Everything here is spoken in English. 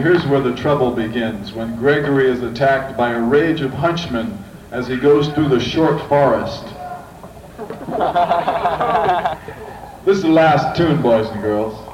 here's where the trouble begins, when Gregory is attacked by a rage of hunchmen as he goes through the short forest. This is the last tune, boys and girls.